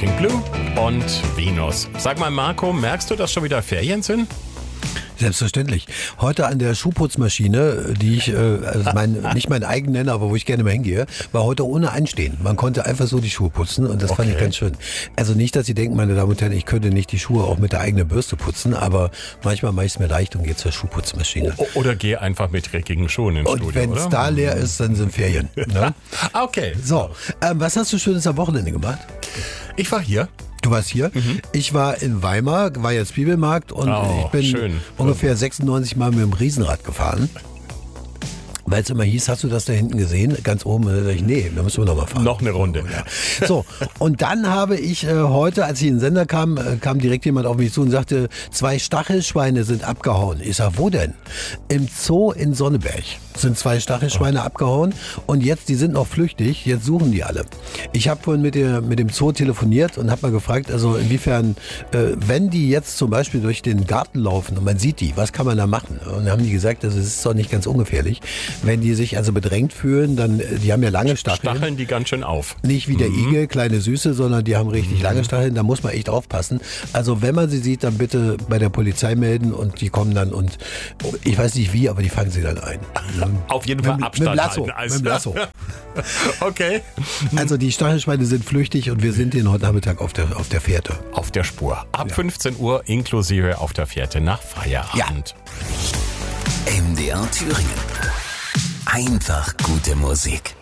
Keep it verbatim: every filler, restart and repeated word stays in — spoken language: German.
Everything Blue und Venus. Sag mal, Marco, merkst du, dass schon wieder Ferien sind? Selbstverständlich. Heute an der Schuhputzmaschine, die ich äh, also mein, nicht mein eigen nenne, aber wo ich gerne mal hingehe, war heute ohne Anstehen. Man konnte einfach so die Schuhe putzen und das okay. fand ich ganz schön. Also nicht, dass Sie denken, meine Damen und Herren, ich könnte nicht die Schuhe auch mit der eigenen Bürste putzen, aber manchmal mache ich es mir leicht und gehe zur Schuhputzmaschine. O- oder geh einfach mit dreckigen Schuhen ins und Studio, wenn es da leer ist, dann sind Ferien. Ne? Okay. So, ähm, was hast du Schönes am Wochenende gemacht? Ich war hier. Du warst hier. Mhm. Ich war in Weimar, war jetzt Bibelmarkt und oh, ich bin schön. ungefähr sechsundneunzig Mal mit dem Riesenrad gefahren. Weil es immer hieß, hast du das da hinten gesehen? Ganz oben. Und dann dachte ich, nee, da müssen wir noch mal fahren. Noch eine Runde. Ja. So, und dann habe ich äh, heute, als ich in den Sender kam, äh, kam direkt jemand auf mich zu und sagte, zwei Stachelschweine sind abgehauen. Ich sag, wo denn? Im Zoo in Sonneberg sind zwei Stachelschweine oh. abgehauen und jetzt, die sind noch flüchtig, jetzt suchen die alle. Ich habe vorhin mit, der, mit dem Zoo telefoniert und habe mal gefragt, also inwiefern, äh, wenn die jetzt zum Beispiel durch den Garten laufen und man sieht die, was kann man da machen? Und dann haben die gesagt, also es ist doch nicht ganz ungefährlich. Wenn die sich also bedrängt fühlen, dann, die haben ja lange Stacheln. Stacheln die ganz schön auf. Nicht wie der mhm. Igel, kleine Süße, sondern die haben richtig mhm. lange Stacheln, da muss man echt aufpassen. Also wenn man sie sieht, dann bitte bei der Polizei melden und die kommen dann und, ich weiß nicht wie, aber die fangen sie dann ein. Auf jeden Fall mit, Abstand mit Lasso, halten. Also. Mit dem Lasso. Okay. Also die Stachelschweine sind flüchtig und wir sind den heute Nachmittag auf der, auf der Fährte. Auf der Spur. Ab ja. fünfzehn Uhr inklusive auf der Fährte nach Feierabend. Ja. M D R Thüringen. Einfach gute Musik.